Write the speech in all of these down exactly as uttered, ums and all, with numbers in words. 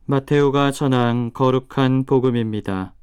마테오가 전한 거룩한 복음입니다.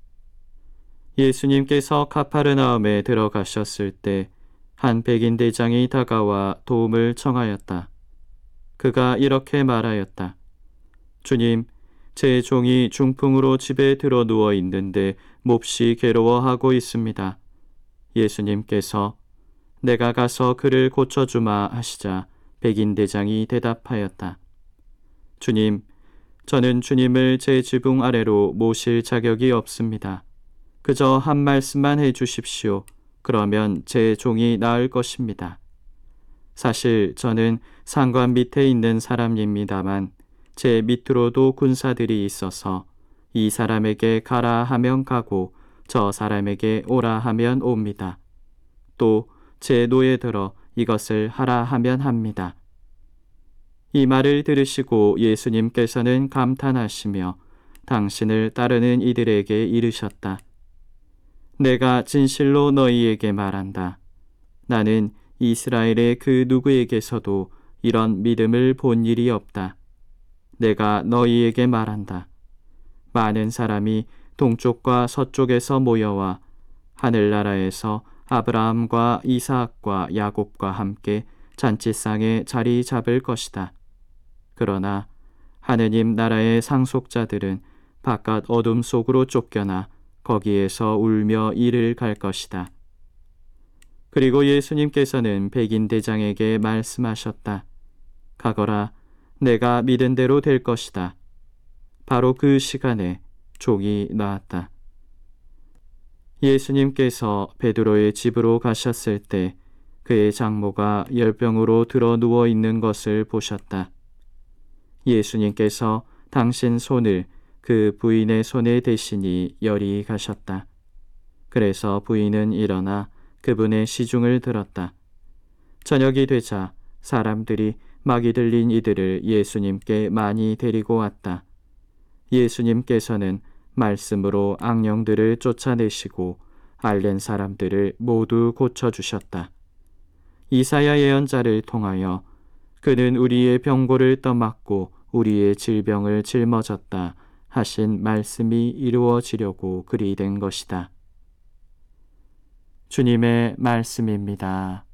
예수님께서 가파르나움에 들어가셨을 때 한 백인 대장이 다가와 도움을 청하였다. 그가 이렇게 말하였다. 주님, 제 종이 중풍으로 집에 들어 누워 있는데 몹시 괴로워하고 있습니다. 예수님께서 내가 가서 그를 고쳐주마 하시자 백인 대장이 대답하였다. 주님, 저는 주님을 제 지붕 아래로 모실 자격이 없습니다. 그저 한 말씀만 해 주십시오. 그러면 제 종이 나을 것입니다. 사실 저는 상관 밑에 있는 사람입니다만 제 밑으로도 군사들이 있어서 이 사람에게 가라 하면 가고 저 사람에게 오라 하면 옵니다. 또 제 노에 들어 이것을 하라 하면 합니다. 이 말을 들으시고 예수님께서는 감탄하시며 당신을 따르는 이들에게 이르셨다. 내가 진실로 너희에게 말한다. 나는 이스라엘의 그 누구에게서도 이런 믿음을 본 일이 없다. 내가 너희에게 말한다. 많은 사람이 동쪽과 서쪽에서 모여와 하늘나라에서 아브라함과 이삭과 야곱과 함께 잔치상에 자리 잡을 것이다. 그러나 하느님 나라의 상속자들은 바깥 어둠 속으로 쫓겨나 거기에서 울며 이를 갈 것이다. 그리고 예수님께서는 백인 대장에게 말씀하셨다. 가거라, 내가 믿은 대로 될 것이다. 바로 그 시간에 종이 나았다. 예수님께서 베드로의 집으로 가셨을 때 그의 장모가 열병으로 들어 누워 있는 것을 보셨다. 예수님께서 당신 손을 그 부인의 손에 대시니 열이 가셨다. 그래서 부인은 일어나 그분의 시중을 들었다. 저녁이 되자 사람들이 막이 들린 이들을 예수님께 많이 데리고 왔다. 예수님께서는 말씀으로 악령들을 쫓아내시고 앓는 사람들을 모두 고쳐주셨다. 이사야 예언자를 통하여 그는 우리의 병고를 떠맡고 우리의 질병을 짊어졌다 하신 말씀이 이루어지려고 그리 된 것이다. 주님의 말씀입니다.